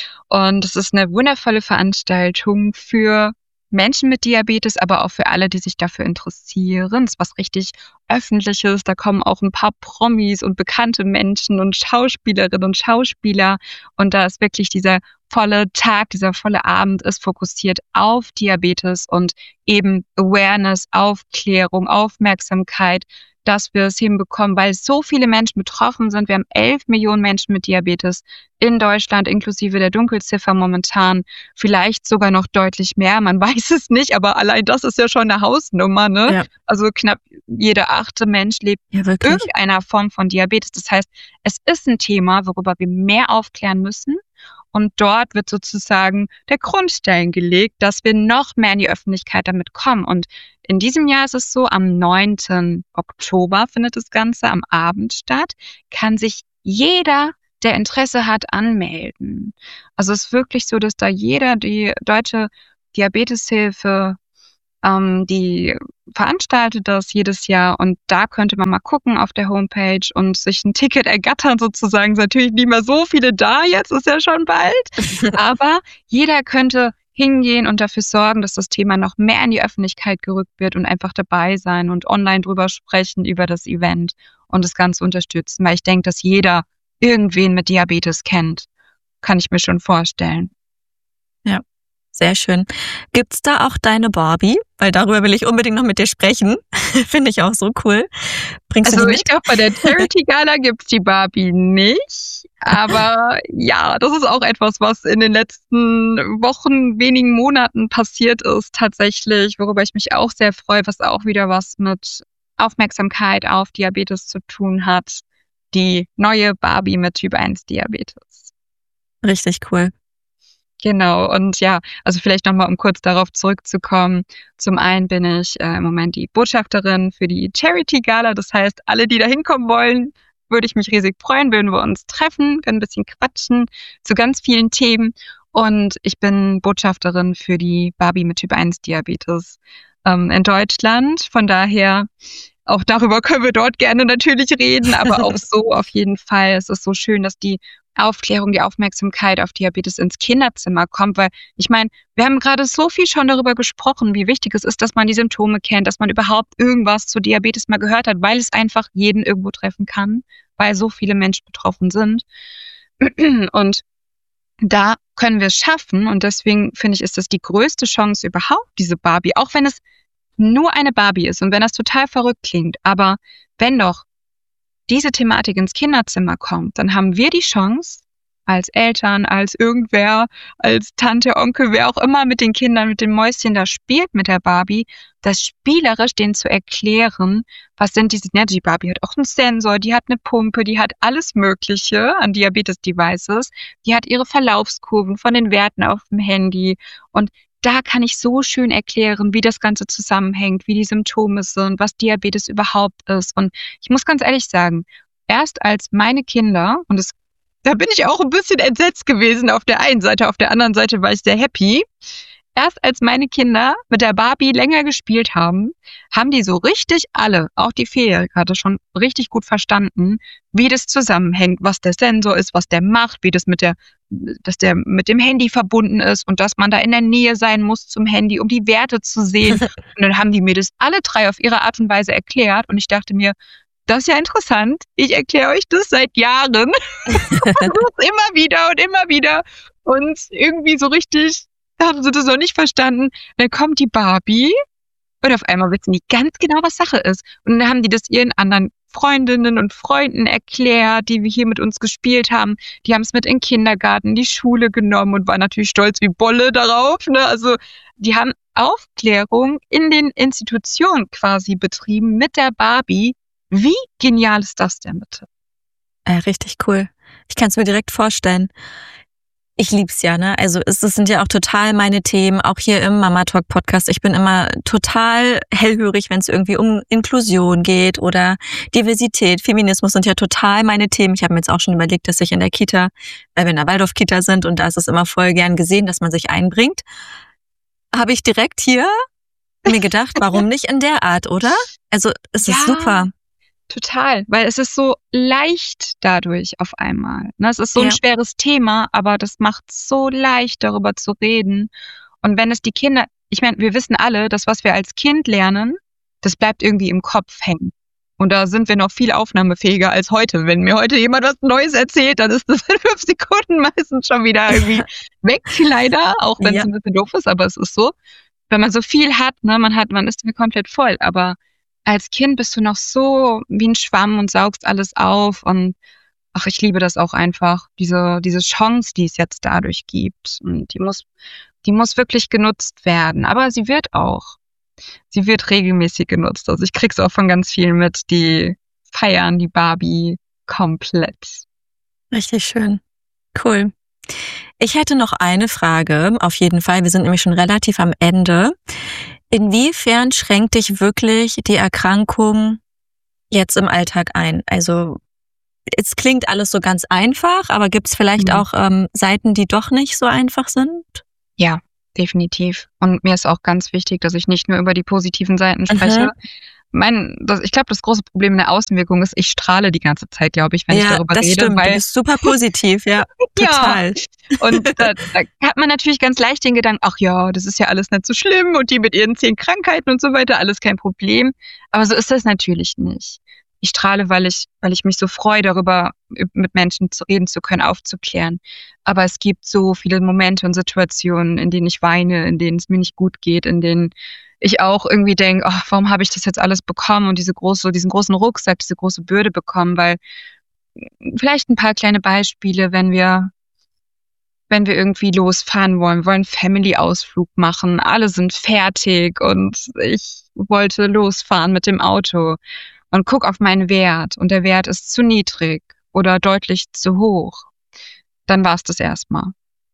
Und es ist eine wundervolle Veranstaltung für Menschen mit Diabetes, aber auch für alle, die sich dafür interessieren. Es ist was richtig Öffentliches. Da kommen auch ein paar Promis und bekannte Menschen und Schauspielerinnen und Schauspieler. Und da ist wirklich dieser volle Tag, dieser volle Abend ist fokussiert auf Diabetes und eben Awareness, Aufklärung, Aufmerksamkeit, dass wir es hinbekommen, weil so viele Menschen betroffen sind. Wir haben elf Millionen Menschen mit Diabetes in Deutschland, inklusive der Dunkelziffer momentan. Vielleicht sogar noch deutlich mehr, man weiß es nicht, aber allein das ist ja schon eine Hausnummer, ne? Ja. Also knapp jeder achte Mensch lebt Ja, wirklich. irgendeiner Form von Diabetes. Das heißt, es ist ein Thema, worüber wir mehr aufklären müssen. Und dort wird sozusagen der Grundstein gelegt, dass wir noch mehr in die Öffentlichkeit damit kommen. Und in diesem Jahr ist es so, am neunten Oktober findet das Ganze am Abend statt, kann sich jeder, der Interesse hat, anmelden. Also es ist wirklich so, dass da jeder, die Deutsche Diabeteshilfe, ähm, die veranstaltet das jedes Jahr und da könnte man mal gucken auf der Homepage und sich ein Ticket ergattern sozusagen. Ist natürlich nicht mehr so viele da, jetzt ist ja schon bald, aber jeder könnte hingehen und dafür sorgen, dass das Thema noch mehr in die Öffentlichkeit gerückt wird und einfach dabei sein und online drüber sprechen über das Event und das Ganze unterstützen, weil ich denke, dass jeder irgendwen mit Diabetes kennt. Kann ich mir schon vorstellen. Ja, sehr schön. Gibt's da auch deine Barbie? Weil darüber will ich unbedingt noch mit dir sprechen. Finde ich auch so cool. Bringst Also du die ich mit? glaube, bei der Charity Gala gibt's die Barbie nicht. Aber ja, das ist auch etwas, was in den letzten Wochen, wenigen Monaten passiert ist tatsächlich, worüber ich mich auch sehr freue, was auch wieder was mit Aufmerksamkeit auf Diabetes zu tun hat. Die neue Barbie mit Typ eins Diabetes. Richtig cool. Genau, und ja, also vielleicht nochmal, um kurz darauf zurückzukommen. Zum einen bin ich äh, im Moment die Botschafterin für die Charity Gala. Das heißt, alle, die da hinkommen wollen, würde ich mich riesig freuen, würden wir uns treffen, können ein bisschen quatschen zu ganz vielen Themen. Und ich bin Botschafterin für die Barbie mit Typ eins Diabetes ähm, in Deutschland. Von daher, auch darüber können wir dort gerne natürlich reden, aber auch so auf jeden Fall. Es ist so schön, dass die Aufklärung, die Aufmerksamkeit auf Diabetes ins Kinderzimmer kommt, weil ich meine, wir haben gerade so viel schon darüber gesprochen, wie wichtig es ist, dass man die Symptome kennt, dass man überhaupt irgendwas zu Diabetes mal gehört hat, weil es einfach jeden irgendwo treffen kann, weil so viele Menschen betroffen sind. Und da können wir es schaffen und deswegen finde ich, ist das die größte Chance überhaupt, diese Barbie, auch wenn es nur eine Barbie ist und wenn das total verrückt klingt, aber wenn doch diese Thematik ins Kinderzimmer kommt, dann haben wir die Chance, als Eltern, als irgendwer, als Tante, Onkel, wer auch immer mit den Kindern, mit dem Mäuschen da spielt mit der Barbie, das spielerisch denen zu erklären, was sind diese, ja, die Barbie hat auch einen Sensor, die hat eine Pumpe, die hat alles Mögliche an Diabetes-Devices, die hat ihre Verlaufskurven von den Werten auf dem Handy und da kann ich so schön erklären, wie das Ganze zusammenhängt, wie die Symptome sind, was Diabetes überhaupt ist. Und ich muss ganz ehrlich sagen, erst als meine Kinder, und das, da bin ich auch ein bisschen entsetzt gewesen auf der einen Seite, auf der anderen Seite war ich sehr happy, erst als meine Kinder mit der Barbie länger gespielt haben, haben die so richtig alle, auch die Vierjährige, schon richtig gut verstanden, wie das zusammenhängt, was der Sensor ist, was der macht, wie das mit der, dass der mit dem Handy verbunden ist und dass man da in der Nähe sein muss zum Handy, um die Werte zu sehen. Und dann haben die mir das alle drei auf ihre Art und Weise erklärt und ich dachte mir, das ist ja interessant. Ich erkläre euch das seit Jahren. immer wieder und immer wieder. Und irgendwie so richtig haben sie das noch nicht verstanden. Dann kommt die Barbie und auf einmal wissen die ganz genau, was Sache ist. Und dann haben die das ihren anderen Freundinnen und Freunden erklärt, die wir hier mit uns gespielt haben. Die haben es mit in den Kindergarten, die Schule genommen und waren natürlich stolz wie Bolle darauf. Ne? Also die haben Aufklärung in den Institutionen quasi betrieben mit der Barbie. Wie genial ist das denn bitte? Äh, richtig cool. Ich kann es mir direkt vorstellen. Ich lieb's ja, ne? Also es, es sind ja auch total meine Themen, auch hier im Mama Talk Podcast. Ich bin immer total hellhörig, wenn es irgendwie um Inklusion geht oder Diversität, Feminismus sind ja total meine Themen. Ich habe mir jetzt auch schon überlegt, dass ich in der Kita, weil wir in der Waldorf-Kita sind und da ist es immer voll gern gesehen, dass man sich einbringt. Habe ich direkt hier mir gedacht, warum nicht in der Art, oder? Also es ist Ja. super. Total, weil es ist so leicht dadurch auf einmal. Ne? Es ist so ein Ja. schweres Thema, aber das macht so leicht, darüber zu reden. Und wenn es die Kinder, ich meine, wir wissen alle, dass was wir als Kind lernen, das bleibt irgendwie im Kopf hängen. Und da sind wir noch viel aufnahmefähiger als heute. Wenn mir heute jemand was Neues erzählt, dann ist das in fünf Sekunden meistens schon wieder irgendwie weg, leider, auch wenn es Ja. ein bisschen doof ist, aber es ist so. Wenn man so viel hat, ne, man hat, man ist komplett voll, aber als Kind bist du noch so wie ein Schwamm und saugst alles auf und ach, ich liebe das auch einfach, diese, diese Chance, die es jetzt dadurch gibt. Und die muss, die muss wirklich genutzt werden. Aber sie wird auch, sie wird regelmäßig genutzt. Also ich krieg's auch von ganz vielen mit, die feiern die Barbie komplett. Richtig schön. Cool. Ich hätte noch eine Frage, auf jeden Fall. Wir sind nämlich schon relativ am Ende. Inwiefern schränkt dich wirklich die Erkrankung jetzt im Alltag ein? Also es klingt alles so ganz einfach, aber gibt es vielleicht Mhm. auch ähm, Seiten, die doch nicht so einfach sind? Ja, definitiv. Und mir ist auch ganz wichtig, dass ich nicht nur über die positiven Seiten spreche. Mhm. Mein, das, ich glaube, das große Problem in der Außenwirkung ist, ich strahle die ganze Zeit, glaube ich, wenn ich Ja, darüber das rede. stimmt. Du Weil, bist super positiv, ja. Total. und da, da hat man natürlich ganz leicht den Gedanken, ach ja, das ist ja alles nicht so schlimm und die mit ihren zehn Krankheiten und so weiter, alles kein Problem. Aber so ist das natürlich nicht. Ich strahle, weil ich, weil ich mich so freue, darüber mit Menschen zu reden zu können, aufzuklären. Aber es gibt so viele Momente und Situationen, in denen ich weine, in denen es mir nicht gut geht, in denen ich auch irgendwie denke, oh, warum habe ich das jetzt alles bekommen und diese große, diesen großen Rucksack, diese große Bürde bekommen, weil vielleicht ein paar kleine Beispiele, wenn wir, wenn wir irgendwie losfahren wollen, wir wollen einen Family-Ausflug machen, alle sind fertig und ich wollte losfahren mit dem Auto und guck auf meinen Wert und der Wert ist zu niedrig oder deutlich zu hoch, dann war es das erstmal.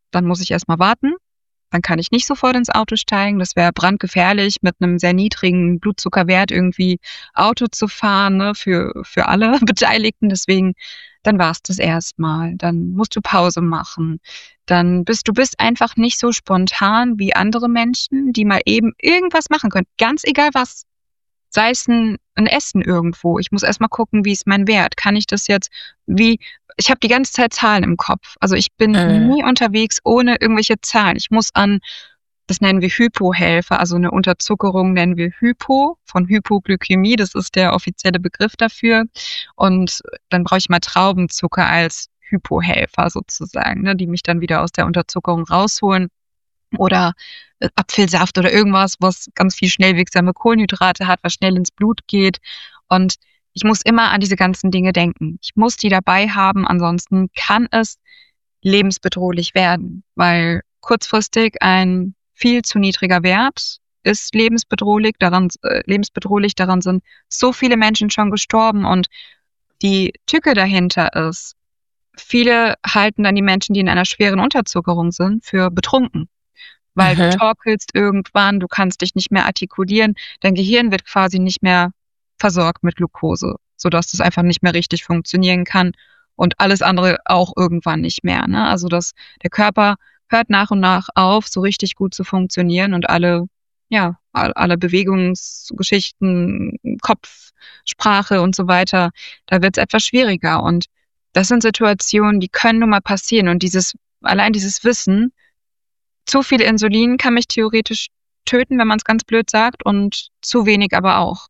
dann muss ich erstmal warten. Dann kann ich nicht sofort ins Auto steigen. Das wäre brandgefährlich, mit einem sehr niedrigen Blutzuckerwert irgendwie Auto zu fahren, ne, für, für alle Beteiligten. Deswegen, dann war's das erstmal. Dann musst du Pause machen. Dann bist du bist einfach nicht so spontan wie andere Menschen, die mal eben irgendwas machen können. Ganz egal was. Sei es ein, ein Essen irgendwo. Ich muss erstmal gucken, wie ist mein Wert. Kann ich das jetzt, wie, ich habe die ganze Zeit Zahlen im Kopf. Also ich bin Mhm. nie unterwegs ohne irgendwelche Zahlen. Ich muss an, das nennen wir Hypohelfer, also eine Unterzuckerung nennen wir Hypo, von Hypoglykämie, das ist der offizielle Begriff dafür. Und dann brauche ich mal Traubenzucker als Hypohelfer sozusagen, ne, die mich dann wieder aus der Unterzuckerung rausholen. Oder äh, Apfelsaft oder irgendwas, was ganz viel schnell wirksame Kohlenhydrate hat, was schnell ins Blut geht. Und ich muss immer an diese ganzen Dinge denken. Ich muss die dabei haben, ansonsten kann es lebensbedrohlich werden, weil kurzfristig ein viel zu niedriger Wert ist lebensbedrohlich, daran, äh, lebensbedrohlich, daran sind so viele Menschen schon gestorben und die Tücke dahinter ist, viele halten dann die Menschen, die in einer schweren Unterzuckerung sind, für betrunken. Weil Mhm. du torkelst irgendwann, du kannst dich nicht mehr artikulieren, dein Gehirn wird quasi nicht mehr versorgt mit Glucose, sodass das einfach nicht mehr richtig funktionieren kann und alles andere auch irgendwann nicht mehr. Ne? Also dass der Körper hört nach und nach auf, so richtig gut zu funktionieren und alle, ja, all- alle Bewegungsgeschichten, Kopf, Sprache und so weiter, da wird es etwas schwieriger. Und das sind Situationen, die können nun mal passieren. Und dieses, allein dieses Wissen, zu viel Insulin kann mich theoretisch töten, wenn man es ganz blöd sagt, und zu wenig aber auch.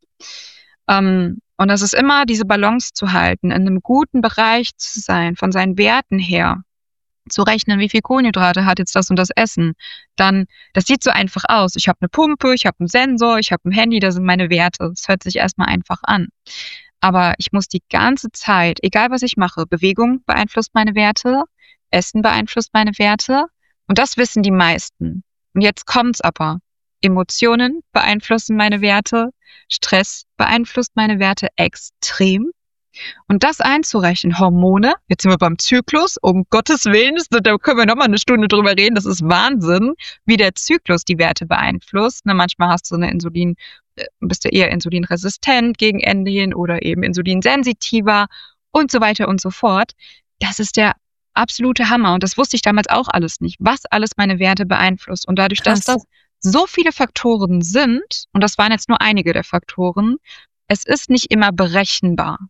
Ähm, und das ist immer diese Balance zu halten, in einem guten Bereich zu sein, von seinen Werten her, zu rechnen, wie viel Kohlenhydrate hat jetzt das und das Essen. Dann, das sieht so einfach aus. Ich habe eine Pumpe, ich habe einen Sensor, ich habe ein Handy, da sind meine Werte. Das hört sich erstmal einfach an. Aber ich muss die ganze Zeit, egal was ich mache, Bewegung beeinflusst meine Werte, Essen beeinflusst meine Werte. Und das wissen die meisten. Und jetzt kommt's aber. Emotionen beeinflussen meine Werte, Stress beeinflusst meine Werte extrem. Und das einzurechnen, Hormone, jetzt sind wir beim Zyklus, um Gottes Willen, da können wir nochmal eine Stunde drüber reden, das ist Wahnsinn, wie der Zyklus die Werte beeinflusst. Ne, manchmal hast du eine Insulin, bist du eher insulinresistent gegen Ende hin oder eben insulinsensitiver und so weiter und so fort. Das ist der absolute Hammer. Und das wusste ich damals auch alles nicht, was alles meine Werte beeinflusst. Und dadurch, Krass. dass das so viele Faktoren sind, und das waren jetzt nur einige der Faktoren, es ist nicht immer berechenbar.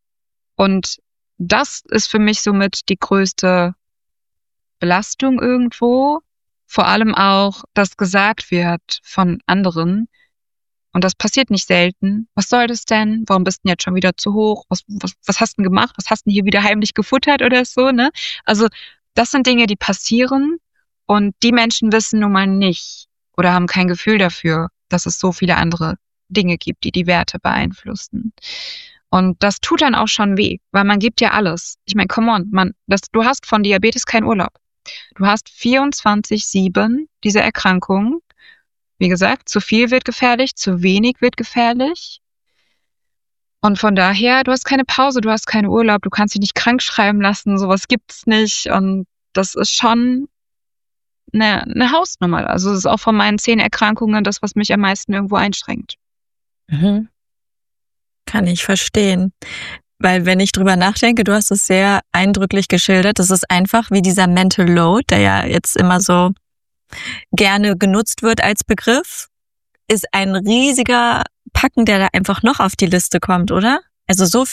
Und das ist für mich somit die größte Belastung irgendwo. Vor allem auch, dass gesagt wird von anderen, und das passiert nicht selten. Was soll das denn? Warum bist du denn jetzt schon wieder zu hoch? Was, was, was hast du denn gemacht? Was hast du denn hier wieder heimlich gefuttert oder so, ne? Also, das sind Dinge, die passieren und die Menschen wissen nun mal nicht oder haben kein Gefühl dafür, dass es so viele andere Dinge gibt, die die Werte beeinflussen. Und das tut dann auch schon weh, weil man gibt ja alles. Ich meine, come on, man, das, du hast von Diabetes keinen Urlaub. Du hast vierundzwanzig sieben diese Erkrankung. Wie gesagt, zu viel wird gefährlich, zu wenig wird gefährlich. Und von daher, du hast keine Pause, du hast keinen Urlaub, du kannst dich nicht krank schreiben lassen, sowas gibt's nicht. Und das ist schon eine, eine Hausnummer. Also es ist auch von meinen zehn Erkrankungen das, was mich am meisten irgendwo einschränkt. Mhm. Kann ich verstehen. Weil wenn ich drüber nachdenke, du hast es sehr eindrücklich geschildert, das ist einfach wie dieser Mental Load, der ja jetzt immer so gerne genutzt wird als Begriff, ist ein riesiger Packen, der da einfach noch auf die Liste kommt, oder? Also so